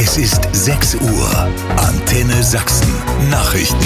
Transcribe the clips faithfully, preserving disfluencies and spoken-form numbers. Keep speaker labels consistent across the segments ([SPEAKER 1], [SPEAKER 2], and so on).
[SPEAKER 1] Es ist sechs Uhr. Antenne Sachsen. Nachrichten.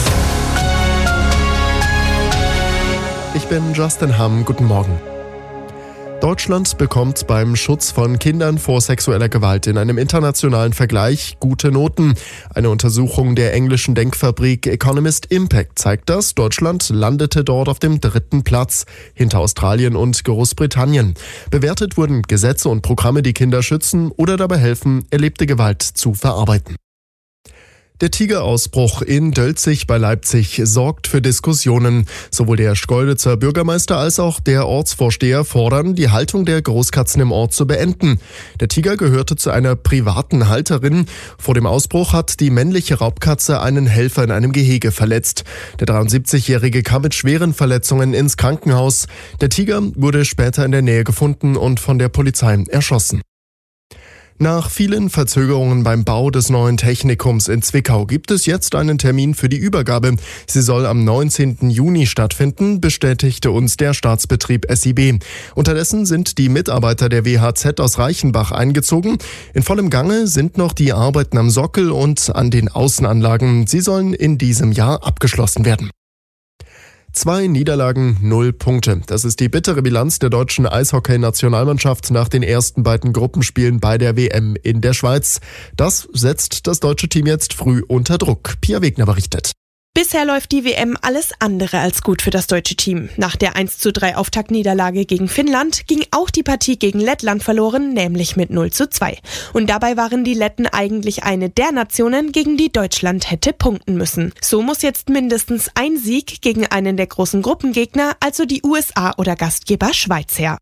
[SPEAKER 2] Ich bin Justin Hamm. Guten Morgen. Deutschland bekommt beim Schutz von Kindern vor sexueller Gewalt in einem internationalen Vergleich gute Noten. Eine Untersuchung der englischen Denkfabrik Economist Impact zeigt das. Deutschland landete dort auf dem dritten Platz, hinter Australien und Großbritannien. Bewertet wurden Gesetze und Programme, die Kinder schützen oder dabei helfen, erlebte Gewalt zu verarbeiten. Der Tigerausbruch in Dölzig bei Leipzig sorgt für Diskussionen. Sowohl der Schkeuditzer Bürgermeister als auch der Ortsvorsteher fordern, die Haltung der Großkatzen im Ort zu beenden. Der Tiger gehörte zu einer privaten Halterin. Vor dem Ausbruch hat die männliche Raubkatze einen Helfer in einem Gehege verletzt. Der dreiundsiebzigjährige kam mit schweren Verletzungen ins Krankenhaus. Der Tiger wurde später in der Nähe gefunden und von der Polizei erschossen. Nach vielen Verzögerungen beim Bau des neuen Technikums in Zwickau gibt es jetzt einen Termin für die Übergabe. Sie soll am neunzehnten Juni stattfinden, bestätigte uns der Staatsbetrieb S I B. Unterdessen sind die Mitarbeiter der W H Z aus Reichenbach eingezogen. In vollem Gange sind noch die Arbeiten am Sockel und an den Außenanlagen. Sie sollen in diesem Jahr abgeschlossen werden. Zwei Niederlagen, null Punkte. Das ist die bittere Bilanz der deutschen Eishockey-Nationalmannschaft nach den ersten beiden Gruppenspielen bei der W M in der Schweiz. Das setzt das deutsche Team jetzt früh unter Druck. Pia Wegner berichtet.
[SPEAKER 3] Bisher läuft die W M alles andere als gut für das deutsche Team. Nach der eins zu drei Auftaktniederlage gegen Finnland ging auch die Partie gegen Lettland verloren, nämlich mit null zu zwei. Und dabei waren die Letten eigentlich eine der Nationen, gegen die Deutschland hätte punkten müssen. So muss jetzt mindestens ein Sieg gegen einen der großen Gruppengegner, also die U S A oder Gastgeber Schweiz, her.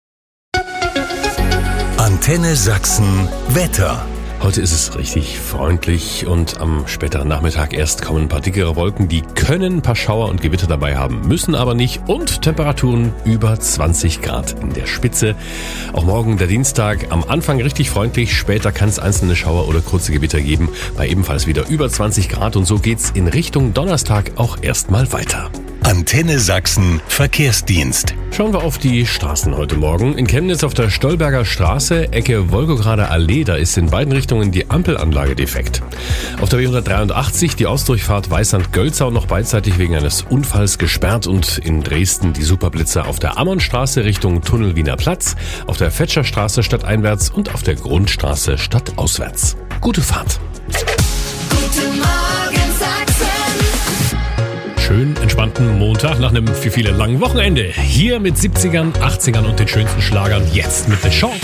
[SPEAKER 1] Antenne Sachsen Wetter.
[SPEAKER 4] Heute ist es richtig freundlich und am späteren Nachmittag erst kommen ein paar dickere Wolken, die können ein paar Schauer und Gewitter dabei haben, müssen aber nicht, und Temperaturen über zwanzig Grad in der Spitze. Auch morgen der Dienstag am Anfang richtig freundlich, später kann es einzelne Schauer oder kurze Gewitter geben, bei ebenfalls wieder über zwanzig Grad, und so geht's in Richtung Donnerstag auch erstmal weiter.
[SPEAKER 1] Antenne Sachsen Verkehrsdienst.
[SPEAKER 4] Schauen wir auf die Straßen heute Morgen. In Chemnitz auf der Stolberger Straße, Ecke Wolgograder Allee, da ist in beiden Richtungen die Ampelanlage defekt. Auf der B hundertdreiundachtzig die Ostdurchfahrt Weißand-Gölzau noch beidseitig wegen eines Unfalls gesperrt, und in Dresden die Superblitzer auf der Ammonstraße Richtung Tunnel Wiener Platz, auf der Fetscherstraße stadteinwärts und auf der Grundstraße stadtauswärts. Gute Fahrt.
[SPEAKER 5] Guten Morgen Sachsen.
[SPEAKER 4] Schön entspannten Montag nach einem für viele langen Wochenende. Hier mit siebzigern, achtzigern und den schönsten Schlagern, jetzt mit The Short.